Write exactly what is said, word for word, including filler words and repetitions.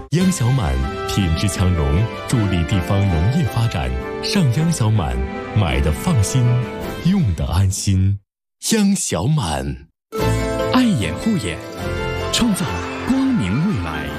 央小满品质强农，助力地方农业发展。上央小满，买的放心，用的安心。央小满， 爱眼护眼，创造光明未来。